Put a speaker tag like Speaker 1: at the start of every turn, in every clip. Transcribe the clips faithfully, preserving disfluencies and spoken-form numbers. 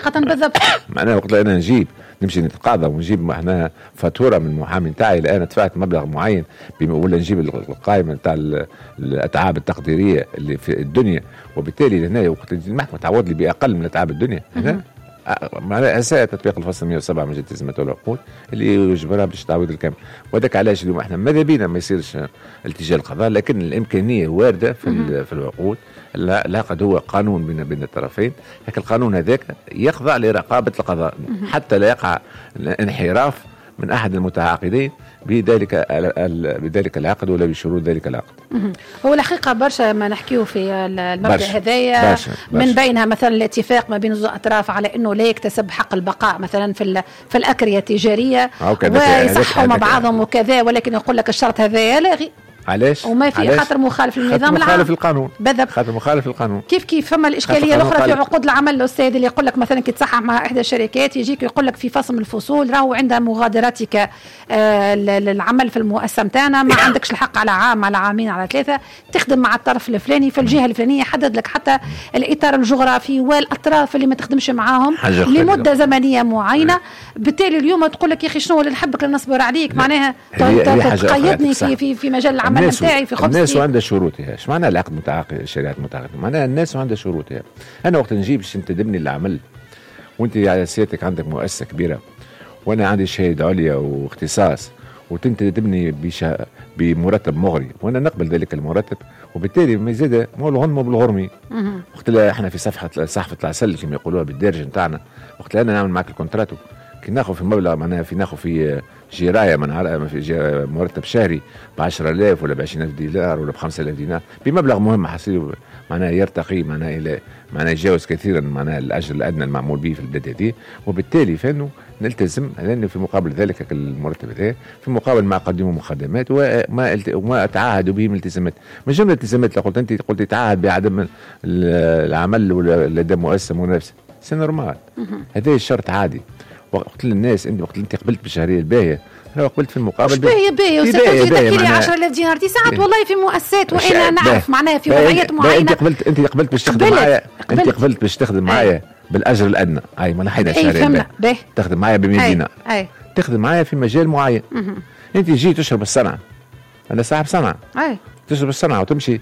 Speaker 1: حقيقه بالضبط.
Speaker 2: معناها وقت انا نجيب نمشي نتقاضى ونجيب معناها فاتوره من المحامي نتاعي الان دفعت مبلغ معين، ولا نجيب القائمه نتاع الاتعاب التقديريه اللي في الدنيا، وبالتالي هنا وقت المحكمه تعوض لي باقل من اتعاب الدنيا هنا معناها اساء تطبيق الفصل مئة وسبعة من جديد التزامات والعقود اللي يجبرها باش تعويض الكامل. وهذاك علاش اليوم احنا ماذا بينا ما يصيرش التجاه القضاء، لكن الامكانيه وارده في في العقود. لا, لا قد هو قانون بين بين الطرفين، لكن القانون هذاك يخضع لرقابه القضاء حتى لا يقع انحراف من احد المتعاقدين بذلك بذلك العقد ولا بشروط ذلك العقد.
Speaker 1: هو الحقيقه برشا ما نحكيه في المبدا هذايا، من بينها مثلا الاتفاق ما بين الاطراف على انه لا يكتسب حق البقاء مثلا في في الاكريه التجاريه ويصحوا مع بعضهم وكذا، ولكن يقول لك الشرط هذايا لاغي.
Speaker 2: علاش؟
Speaker 1: وما في خاطر مخالف للنظام العام،
Speaker 2: مخالف القانون
Speaker 1: بالضبط،
Speaker 2: خاطر مخالف القانون.
Speaker 1: كيف كيف فما الاشكاليه الاخرى في عقود العمل الاستاذ اللي يقول لك مثلا كي تصحح مع احدى الشركات يجيك يقول لك في فصل من الفصول راهو عند مغادرتك آه للعمل في المؤسسه نتاعنا ما عندكش الحق على عام على عامين على ثلاثه تخدم مع الطرف الفلاني في الجهه الفلانيه، يحدد لك حتى الاطار الجغرافي والاطراف اللي ما تخدمش معاهم لمده زمنيه معينه. بالتالي اليوم تقول لك يا اخي شنو اللي نحبك نصبر عليك، معناها تقيدني في في في مجال العمل نتاعي في خبز.
Speaker 2: الناس وعندها شروطها. ايش معناها العقد متعاقد الشركات متعاقده؟ معناها الناس وعندها شروطها. انا وقت نجيب باش انت تبني العمل وانت على سيادتك عندك مؤسسه كبيره وانا عندي شهاده عليا واختصاص وانت تبني بشا بمرتب مغري وانا نقبل ذلك المرتب، وبالتالي ما زاد مو الغنم بالغرمي. وقت لا احنا في صفحه صحفه العسل كما يقولوها بالدارجه نتاعنا، وقت لا انا نعمل معك الكونتراتو كي ناخذ في مبلغ معناها في ناخذ في جرايه من في مرتب شهري ب عشرة آلاف ولا ب عشرين ألف دينار ولا ب خمسة آلاف دينار بمبلغ مهم حصيل معناها يرتقي معناها الى معناها يتجاوز كثيرا معناها الاجر الادنى المعمول به في البلاد هذه، وبالتالي فانه نلتزم لانه في مقابل ذلك المرتب هذا في مقابل ما قدموا من خدمات وما وما تعهدوا به من التزامات. من جمله الالتزامات اللي قلت انت قلت تعهد بعدم العمل لدى مؤسسه منافسه، سي نورمال، هذا الشرط عادي. وقت للناس انت وقت انت قبلت بالشهريه الباهيه انا قبلت في المقابل
Speaker 1: باهيه باهيه وسيقول تحكي لي عشرة آلاف دينار دي ساعات والله في مؤسسات وانا نعرف معناها في وضعيات معينه.
Speaker 2: انت قبلت انت قبلت باش تخدم معايا انت قبلت باش تخدم معايا بالاجر الادنى، اي ما نحينا الشهريه الباهيه تخدم معايا ب مئة دينار تخدم معايا في مجال معين. انت جيت تشرب الصنعه، انا صاحب صنعه اي تشرب الصنعه وتمشي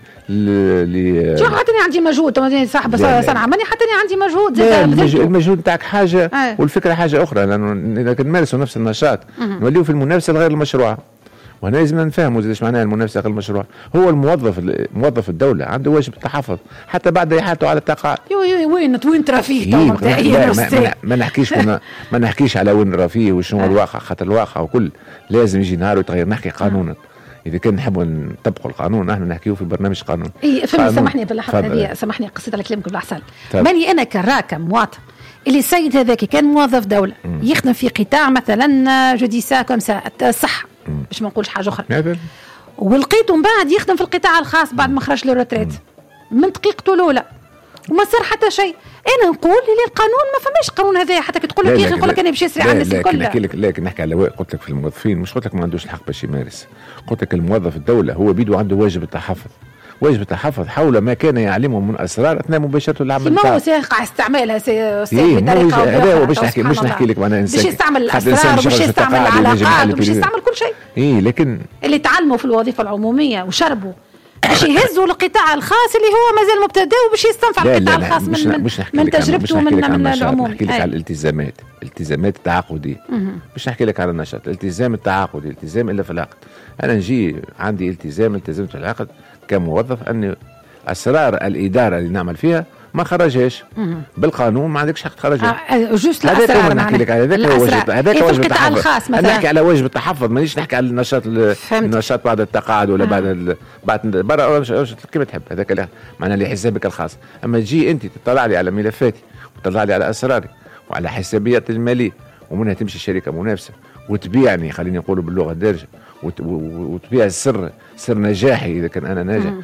Speaker 2: ل
Speaker 1: شو حتى عندي مجهود صاحب صنعه ماني حتى عندي مجهود زاد.
Speaker 2: المجهود نتاعك حاجه أي. والفكره حاجه اخرى، لانه اذا نمارسوا نفس النشاط نوليو في المنافسه غير المشروعه. وهنا لازم نفهموا ايش معناها المنافسه غير المشروعه. هو الموظف موظف الدوله عنده واجب التحفظ حتى بعد احاطته على التقاعد.
Speaker 1: يو يو وين وين ترى فيه
Speaker 2: ما, ما, ما نحكيش ما, ما نحكيش على وين راه فيه وشنو الواقع، خاطر الواقع وكل لازم يجي نهار ويتغير. نحكي قانونا إذا كان نحبوا نطبقوا القانون نحن نحكيه في برنامج قانون.
Speaker 1: إيه فهمني سامحني باللحظة هذه سامحني قصيت على كلامك بالأحسن. ماني أنا كراكم مواطن اللي السيد هذاك كان موظف دولة مم. يخدم في قطاع مثلا جو دي سا كوم سا الصحة باش ما نقولش حاجة أخرى، ولقيته من بعد يخدم في القطاع الخاص بعد ما خرج للريتريت من دقيقته الأولى وما صار حتى شيء. انا نقول لي القانون ما فماش قانون هذا حتى كي تقول لك يا اخي يقول لك انا باش يسري على الناس الكل.
Speaker 2: نحكي لك لكن نحكي على قلت لك في الموظفين مش قلت لك ما عندوش الحق باش يمارس، قلت لك الموظف الدوله هو بيدو عنده واجب التحفظ، واجب التحفظ حول ما كان يعلمه من اسرار اثناء مباشرته للعمل
Speaker 1: نتاعو. ما هو سيقع استعمالها سي بطريقه
Speaker 2: هذا هو باش نحكي مش نحكي لك معناها
Speaker 1: باش يستعمل الاسرار وباش يستعمل العلاقات وباش يستعمل كل شيء.
Speaker 2: اي لكن
Speaker 1: اللي تعلموا في الوظيفه العموميه وشربوا باش يهزوا القطاع الخاص اللي هو مازال مبتدئ وباش يستنفع القطاع الخاص من من, من تجربته من من العموم.
Speaker 2: نحكي لك على الالتزامات الالتزامات التعاقديه، مش نحكي لك على النشاط. الالتزام التعاقدي الالتزام الا في العقد. انا نجي عندي التزام التزمت في العقد كموظف اني اسرار الاداره اللي نعمل فيها ما خرجهاش بالقانون، ما عندكش حق تخرجها.
Speaker 1: آه جوست الاسرار
Speaker 2: نحكي لك على هذاك واجب هذاك
Speaker 1: إيه واجب التحفظ.
Speaker 2: نحكي على واجب التحفظ مانيش نحكي على النشاط النشاط بعد التقاعد ولا آه. بعد ال... بعد برا كيف تحب هذاك معناها لحسابك الخاص. اما تجي انت تطلع لي على ملفاتي وتطلع لي على اسراري وعلى حسابياتي الماليه ومنها تمشي شركه منافسه وتبيعني خليني نقولوا باللغه الدارجه وت... وتبيع السر سر نجاحي اذا كان انا ناجح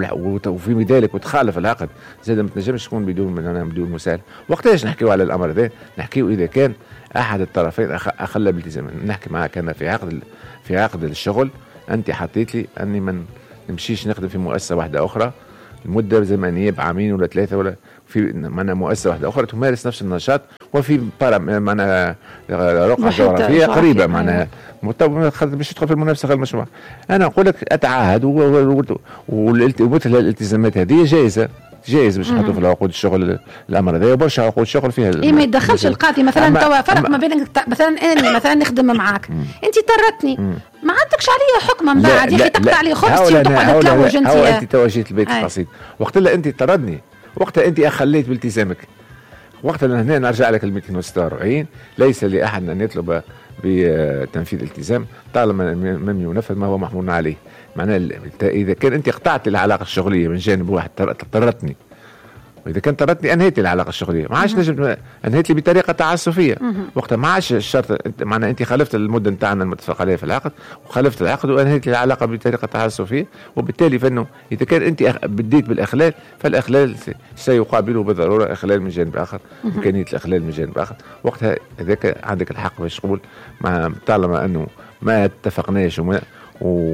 Speaker 2: وفي ذلك وتخالف العقد زاد ما تنجمش تكون بدون من انا بدون مساءله. وقتاش نحكيوا على الامر ذا؟ نحكيوا اذا كان احد الطرفين اخلى بالالتزام. نحكي معك انا في عقد في عقد الشغل انت حطيت لي اني ما نمشيش نخدم في مؤسسه واحده اخرى المده زمنيه بعامين ولا ثلاثه ولا في معنا مؤسسه واحده اخرى تمارس نفس النشاط وفي معنا رقعه جغرافيه قريبه معناها باش تدخل في المنافسه غير المشروع. انا نقول لك اتعهد ومثل الالتزامات هذه جائزه جائز باش نحطوا في العقود الشغل الامر هذا وبرشا عقود شغل فيها
Speaker 1: اي ما يدخلش القاضي مثلا توا فرق ما بينك مثلا انا مثلا نخدم معاك انت طردتني ما عندكش عليا حكم من بعد يا اخي تقطع لي خبزتي وتقعد تلوج انت
Speaker 2: هو انت توا جيت البيت القصيد وقت اللي انت طردني وقتها انت اخليت بالتزامك وقت اللي هنا نرجع لك ال مئتين وستة وأربعين ليس لاحد ان يطلب بتنفيذ التزام طالما لم ينفذ ما هو محمول عليه. معناه اذا كان انت قطعت العلاقه الشغليه من جانب واحد طردتني واذا كان طردتني انهيت العلاقه الشغليه ما عادش نجم انهيت لي بطريقه تعسفيه وقتها ما عادش الشرط معناه انت خالفت المده نتاعنا المتفق عليها في العقد وخالفت العقد وانهيت العلاقه بطريقه تعسفيه وبالتالي فانه اذا كان انت بديت بالاخلال فالاخلال سيقابله بالضروره اخلال من جانب اخر امكانيه الاخلال من جانب اخر وقتها هذاك عندك الحق باش تقول مع طالما انه ما اتفقناش وما و...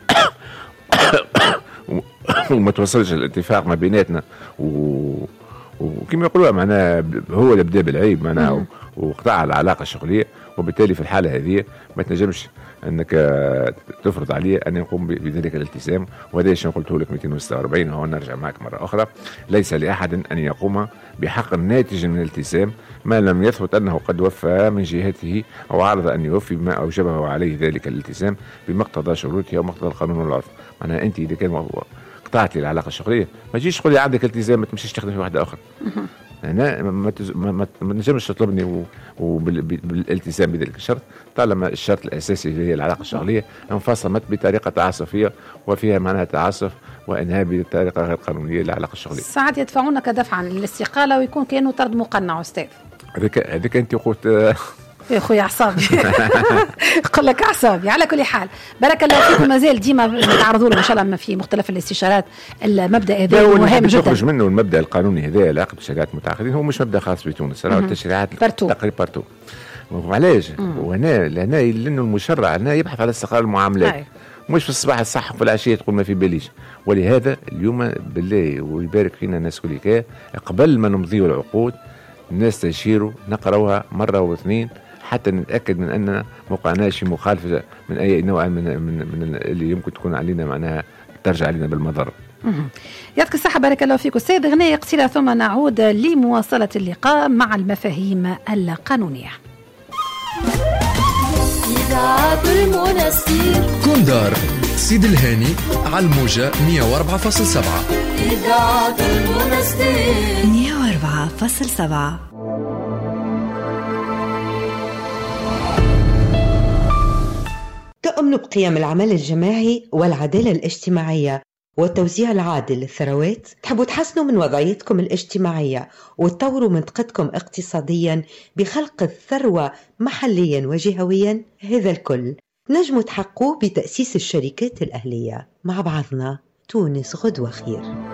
Speaker 2: وما توصلش الاتفاق ما بيناتنا و... وكما يقولوا معناها هو اللي بدا بالعيب معناها وقطع العلاقه الشغليه وبالتالي في الحاله هذه ما تنجمش انك تفرض عليه ان يقوم بذلك الالتزام. وهذا الشيء قلته لك مئتين وستة وأربعين وهو نرجع معك مره اخرى ليس لاحد ان يقوم بحق ناتج من الالتزام ما لم يثبت انه قد وفى من جهته او عرض ان يوفي بما اوجبه عليه ذلك الالتزام بمقتضى شروطه او مقتضى القانون والعرف. معناها انت اذا كان قطعت لي العلاقه الشغليه ما تجيش تقول لي عندك التزام ما تمشيش تخدم في واحده اخرى. انا ما ما نجمش تطلبني بالالتزام بذلك الشرط طالما الشرط الاساسي اللي هي العلاقه الشغليه انفصلت بطريقه تعسفيه وفيها معناها تعسف وانهاء بطريقه غير قانونيه للعلاقه الشغليه.
Speaker 1: ساعات يدفعونك دفعا للاستقاله ويكون كانوا طرد مقنع استاذ.
Speaker 2: هذيك هذيك انت قلت
Speaker 1: يا خويا اعصابي يقول لك اعصابي. على كل حال بارك الله فيكم مازال ديما نتعرضوا له ان شاء الله في مختلف الاستشارات المبدا هذا مهم جدا
Speaker 2: يخرج منه المبدا القانوني هذا العقد بشركات متعاقدين هو مش مبدا خاص بتونس راه التشريعات تقريبا بارتو. وعلاش وهنا لهنا لانه المشرع هنا يبحث على استقرار المعاملات أي. مش في الصباح الصح وفي العشيه تقول ما في باليش. ولهذا اليوم بالله ويبارك فينا الناس كلها قبل ما نمضيوا العقود الناس تشيروا نقراوها مره واثنين حتى نتاكد من اننا ما وقعناش في مخالفه من اي نوع من, من, من اللي يمكن تكون علينا معناها ترجع علينا بالمضر.
Speaker 1: يعطيك الصحه بارك الله فيك استاذ. غنية قصيره ثم نعود لمواصله اللقاء مع المفاهيم القانونيه.
Speaker 3: إذاعة المنستير
Speaker 4: كوندار سيد الهاني على الموجة مئة وأربعة فاصلة سبعة.
Speaker 3: إذاعة المنستير
Speaker 5: مئة وأربعة فاصلة سبعة.
Speaker 6: تؤمن بقيم العمل الجماعي والعدالة الاجتماعية والتوزيع العادل للثروات؟ تحبوا تحسنوا من وضعيتكم الاجتماعية وتطوروا منطقتكم اقتصاديا بخلق الثروة محليا وجهويا؟ هذا الكل نجموا تحققوه بتأسيس الشركات الأهلية. مع بعضنا تونس غدوة خير.